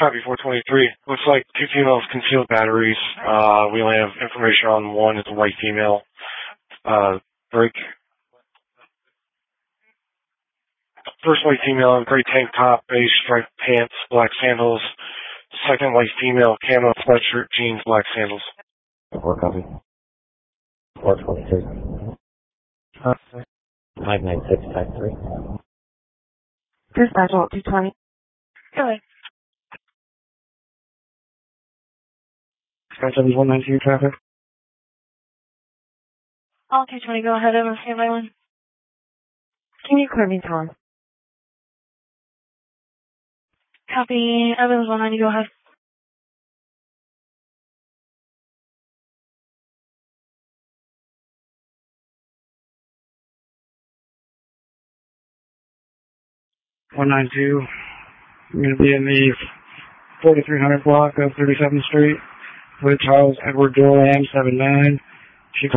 Copy 423. Looks like two females concealed batteries. We only have information on one. It's a white female. Break. First white female, gray tank top, beige striped pants, black sandals. Second white female, camo sweatshirt, jeans, black sandals. 4 copy. 423. 59653. Dispatch alt 220. Go ahead. Dispatch 192 traffic. Alt 220, go ahead. I'm standby one. Can you clear me, Tom? Copy. Evans 190, go ahead. $192. I'm going to be in the 4300 block of 37th Street with Charles Edward Doran, 79.